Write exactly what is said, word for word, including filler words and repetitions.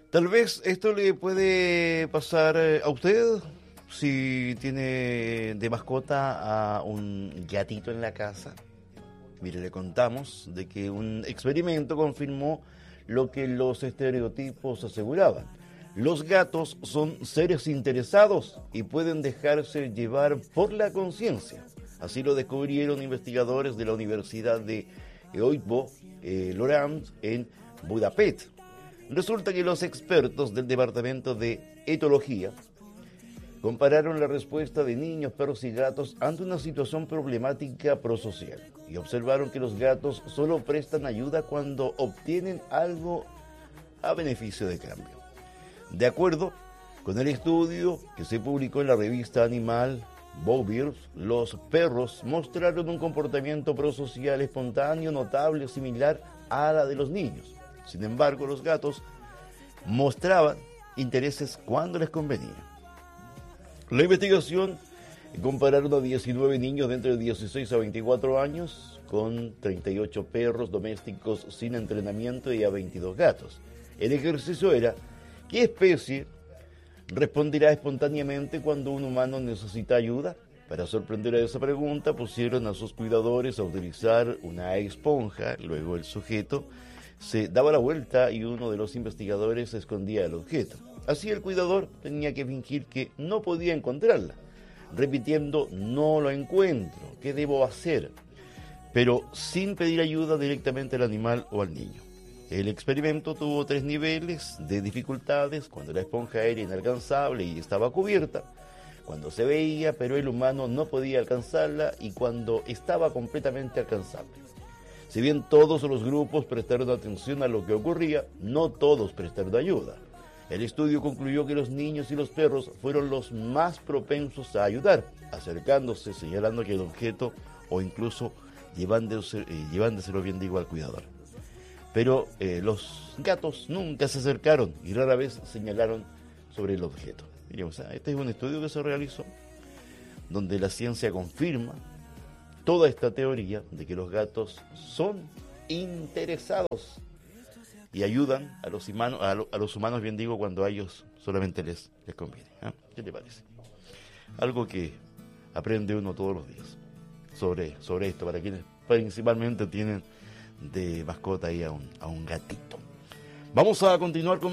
Tal vez esto le puede pasar eh, a usted si tiene de mascota a un gatito en la casa. Mire, le contamos de que un experimento confirmó lo que los estereotipos aseguraban. Los gatos son seres interesados y pueden dejarse llevar por la conciencia. Así lo descubrieron investigadores de la Universidad de Oitbo eh, Lorand en Budapest. Resulta que los expertos del Departamento de Etología compararon la respuesta de niños, perros y gatos ante una situación problemática prosocial y observaron que los gatos solo prestan ayuda cuando obtienen algo a beneficio de cambio. De acuerdo con el estudio que se publicó en la revista Animal Behaviors, los perros mostraron un comportamiento prosocial espontáneo notable similar a la de los niños. Sin embargo, los gatos mostraban intereses cuando les convenía. La investigación compararon a diecinueve niños de entre dieciséis a veinticuatro años con treinta y ocho perros domésticos sin entrenamiento y a veintidós gatos. El ejercicio era: ¿qué especie responderá espontáneamente cuando un humano necesita ayuda? Para sorprender a esa pregunta, pusieron a sus cuidadores a utilizar una esponja. Luego el sujeto se daba la vuelta y uno de los investigadores escondía el objeto. Así el cuidador tenía que fingir que no podía encontrarla, repitiendo: no lo encuentro, ¿qué debo hacer? Pero sin pedir ayuda directamente al animal o al niño. El experimento tuvo tres niveles de dificultades: cuando la esponja era inalcanzable y estaba cubierta, cuando se veía pero el humano no podía alcanzarla, y cuando estaba completamente alcanzable. Si bien todos los grupos prestaron atención a lo que ocurría, no todos prestaron ayuda. El estudio concluyó que los niños y los perros fueron los más propensos a ayudar, acercándose, señalando que el objeto o incluso llevándose, eh, llevándoselo, bien digo, al cuidador. Pero eh, los gatos nunca se acercaron y rara vez señalaron sobre el objeto. Y, o sea, este es un estudio que se realizó donde la ciencia confirma toda esta teoría de que los gatos son interesados y ayudan a los humanos, a, lo, a los humanos, bien digo, cuando a ellos solamente les, les conviene. ¿eh? ¿Qué te parece? Algo que aprende uno todos los días sobre, sobre esto, para quienes principalmente tienen de mascota ahí a un, a un gatito. Vamos a continuar con